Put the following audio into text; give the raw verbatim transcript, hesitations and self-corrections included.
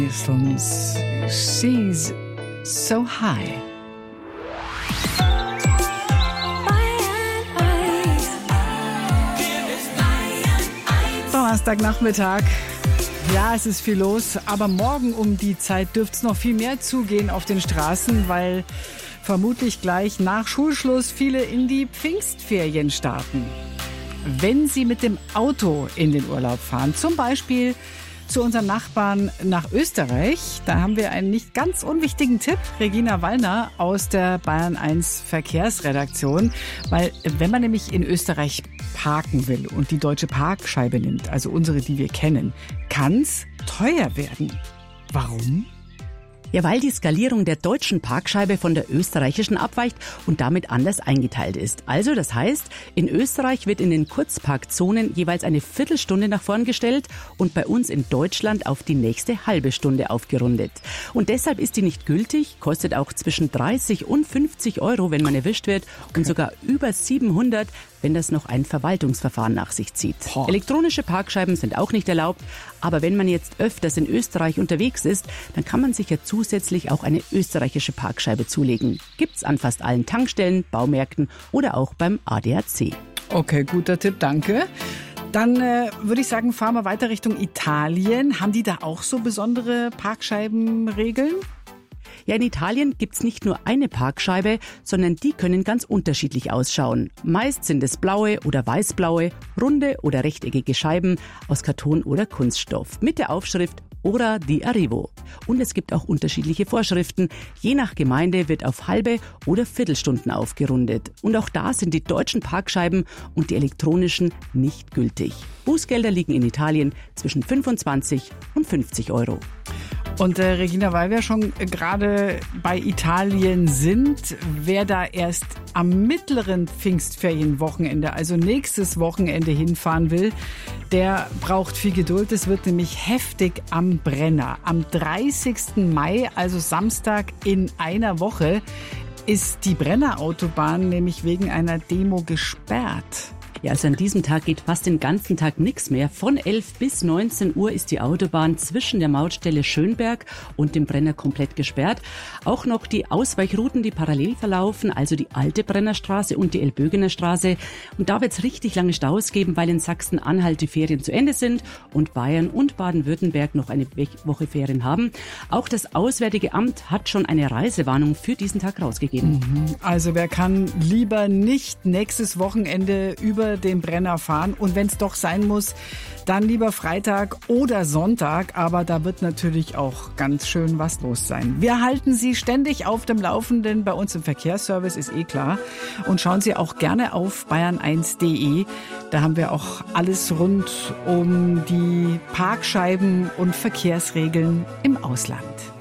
Songs. She's so high. Donnerstagnachmittag. Ja, es ist viel los, aber morgen um die Zeit dürfte es noch viel mehr zugehen auf den Straßen, weil vermutlich gleich nach Schulschluss viele in die Pfingstferien starten. Wenn Sie mit dem Auto in den Urlaub fahren, zum Beispiel zu unseren Nachbarn nach Österreich, da haben wir einen nicht ganz unwichtigen Tipp. Regina Wallner aus der Bayern eins Verkehrsredaktion. Weil wenn man nämlich in Österreich parken will und die deutsche Parkscheibe nimmt, also unsere, die wir kennen, kann es teuer werden. Warum? Ja, weil die Skalierung der deutschen Parkscheibe von der österreichischen abweicht und damit anders eingeteilt ist. Also das heißt, in Österreich wird in den Kurzparkzonen jeweils eine Viertelstunde nach vorn gestellt und bei uns in Deutschland auf die nächste halbe Stunde aufgerundet. Und deshalb ist die nicht gültig, kostet auch zwischen dreißig und fünfzig Euro, wenn man erwischt wird, okay. Und sogar über siebenhundert, wenn das noch ein Verwaltungsverfahren nach sich zieht. Boah. Elektronische Parkscheiben sind auch nicht erlaubt, aber wenn man jetzt öfters in Österreich unterwegs ist, dann kann man sich ja zusätzlich auch eine österreichische Parkscheibe zulegen. Gibt's an fast allen Tankstellen, Baumärkten oder auch beim A D A C. Okay, guter Tipp, danke. Dann äh, würde ich sagen, fahren wir weiter Richtung Italien. Haben die da auch so besondere Parkscheibenregeln? Ja, in Italien gibt's nicht nur eine Parkscheibe, sondern die können ganz unterschiedlich ausschauen. Meist sind es blaue oder weißblaue, runde oder rechteckige Scheiben aus Karton oder Kunststoff mit der Aufschrift Ora di Arrivo. Und es gibt auch unterschiedliche Vorschriften. Je nach Gemeinde wird auf halbe oder Viertelstunden aufgerundet. Und auch da sind die deutschen Parkscheiben und die elektronischen nicht gültig. Bußgelder liegen in Italien zwischen fünfundzwanzig und fünfzig Euro. Und äh, Regina, weil wir schon gerade bei Italien sind, wer da erst am mittleren Pfingstferienwochenende, also nächstes Wochenende hinfahren will, der braucht viel Geduld. Es wird nämlich heftig am Brenner. Am dreißigsten Mai, also Samstag in einer Woche, ist die Brennerautobahn nämlich wegen einer Demo gesperrt. Ja, also an diesem Tag geht fast den ganzen Tag nichts mehr. Von elf bis neunzehn Uhr ist die Autobahn zwischen der Mautstelle Schönberg und dem Brenner komplett gesperrt. Auch noch die Ausweichrouten, die parallel verlaufen, also die alte Brennerstraße und die Elbögener Straße. Und da wird es richtig lange Staus geben, weil in Sachsen-Anhalt die Ferien zu Ende sind und Bayern und Baden-Württemberg noch eine Woche Ferien haben. Auch das Auswärtige Amt hat schon eine Reisewarnung für diesen Tag rausgegeben. Also wer kann lieber nicht nächstes Wochenende über den Brenner fahren und wenn es doch sein muss, dann lieber Freitag oder Sonntag, aber da wird natürlich auch ganz schön was los sein. Wir halten Sie ständig auf dem Laufenden bei uns im Verkehrsservice, ist eh klar. Und schauen Sie auch gerne auf bayern eins punkt de. Da haben wir auch alles rund um die Parkscheiben und Verkehrsregeln im Ausland.